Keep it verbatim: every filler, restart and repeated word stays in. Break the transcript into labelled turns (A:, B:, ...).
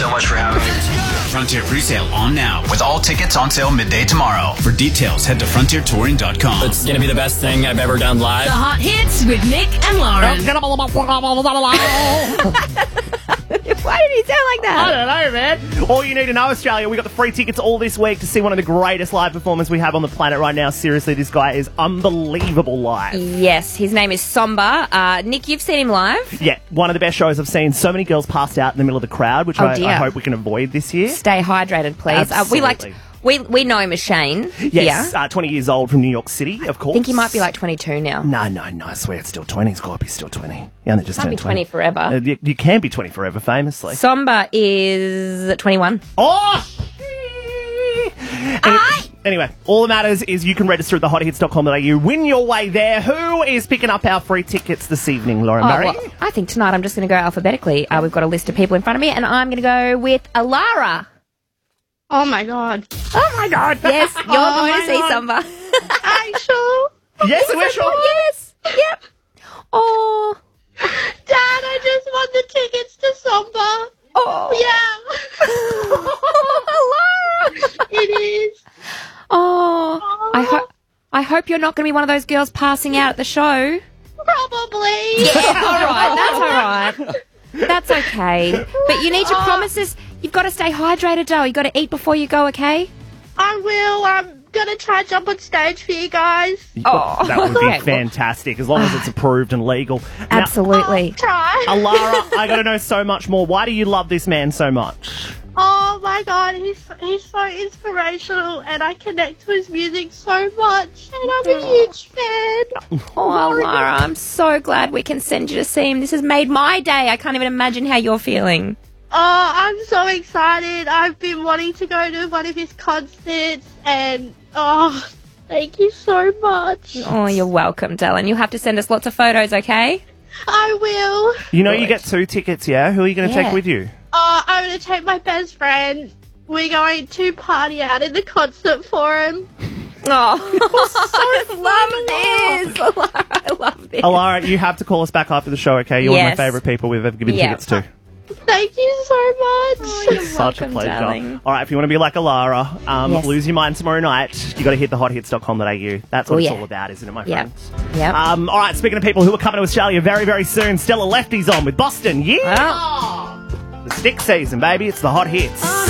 A: so much for having me.
B: Frontier pre-sale on now,
A: With all tickets on sale midday tomorrow.
B: For details, head to frontier touring dot com.
C: It's going to be the best thing I've ever done live.
D: The Hot Hits with Nick and Lauren.
E: Why did he sound like that?
F: I don't know, man. All you need to know, Australia, we got the free tickets all this week to see one of the greatest live performers we have on the planet right now. Seriously, this guy is unbelievable live.
E: Yes, his name is Somba. Uh, Nick, you've seen him live?
F: Yeah, one of the best shows I've seen. So many girls passed out in the middle of the crowd, which
E: Oh,
F: I,
E: dear.
F: I hope we can avoid this year.
E: Stay hydrated, please. Uh, we liked.
F: Absolutely.
E: We we know him as Shane.
F: Yes,
E: Yeah.
F: uh, twenty years old from New York City, of course.
E: I think he might be like twenty-two now.
F: No, no, no, I swear it's still twenty. He's got to be still twenty. He only just
E: Can't
F: turned
E: be twenty forever.
F: Uh, you, you can be twenty forever, famously.
E: Somba is twenty-one.
F: Oh! Any- Anyway, all that matters is you can register at the hot hits dot com dot a u. Win your way there. Who is picking up our free tickets this evening, Lauren
E: Oh,
F: Murray?
E: well, I think tonight I'm just going to go alphabetically. Uh, we've got a list of people in front of me, and I'm going to go with Alara.
G: Oh my god.
E: Oh my God! Yes, you're
G: Oh
E: going
G: my
E: to see
G: God.
E: Somba.
G: Are you sure?
F: Yes, we're sure.
E: Yes. Yep. Oh.
G: Dad, I just won the tickets to Somba.
E: Oh.
G: Yeah.
E: Alara.
G: It is.
E: Oh. I hope. I hope you're not going to be one of those girls passing out at the show.
G: Probably.
E: Yeah, all right. That's all right. That's okay. But you need to promise us. You've got to stay hydrated, Dale. You've got to eat before you go, okay?
G: I will. I'm gonna try jump on stage for you guys.
E: Oh.
F: That would be
E: Okay, well-
F: fantastic, as long as it's approved and legal. Now,
E: Absolutely.
G: Try.
F: Alara, I got to know so much more. Why do you love this man so much?
G: Oh my god, he's he's so inspirational, and I connect to his music so much, and I'm a huge fan.
E: Oh, Lara, I'm so glad we can send you to see him. This has made my day. I can't even imagine how you're feeling.
G: Oh, I'm so excited. I've been wanting to go to one of his concerts, and oh, thank you so much.
E: Oh, you're welcome, Dylan. You'll have to send us lots of photos, okay?
G: I will.
F: You know, you
E: Good.
F: get two tickets, yeah? Who are you going to
E: Yeah.
F: take with you?
G: Oh, I'm going to take my best friend. We're going to party out in the concert for him.
E: Oh, I love this. Lara, I love this.
F: Alara, you have to call us back after the show, okay? You're one of
E: Yes.
F: my favourite people we've ever given
E: Yeah.
F: tickets to.
G: Thank you so much.
E: Oh, you're
F: Such
E: welcome,
F: a pleasure.
E: darling.
F: All right, if you want to be like Alara, um,
E: Yes.
F: lose your mind tomorrow night, you got to hit the hot hits dot com dot a u. That's what
E: Oh,
F: it's
E: yeah.
F: all about, isn't it, my
E: Yep.
F: friends?
E: Yep.
F: Um, all right, speaking of people who are coming to Australia very, very soon, Stella Lefty's on with Boston. Yeah!
E: Well.
F: The stick season, baby. It's the hot hits.